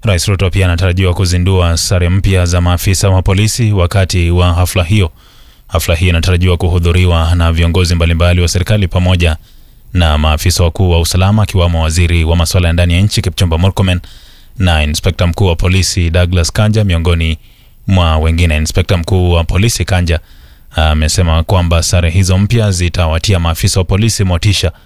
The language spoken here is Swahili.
Rais Ruto pia anatarajiwa kuzindua sare mpya za maafisa wa polisi wakati wa hafla hiyo. Hafla hii inatarajiwa kuhudhuriwa na viongozi mbalimbali wa serikali pamoja na maafisa wakuu wa usalama akiwamo waziri wa masuala ya ndani ya nchi Kipchumba Murkomen na inspekta mkuu wa polisi Douglas Kanja miongoni mwa wengine. Inspekta mkuu wa polisi Kanja amesema kwamba sare hizo mpya zitawatia maafisa wa polisi motisha